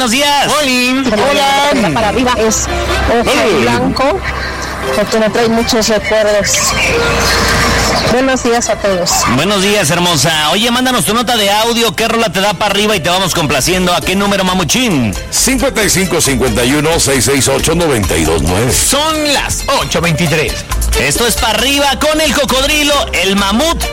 buenos días. Hola. Para arriba es ojo blanco, porque me trae muchos recuerdos. Buenos días a todos. Buenos días, hermosa. Oye, mándanos tu nota de audio. ¿Qué rola te da para arriba y te vamos complaciendo? ¿A qué número, mamuchín? 5551-668-929. Son las 8:23. Esto es para arriba con el cocodrilo, el mamut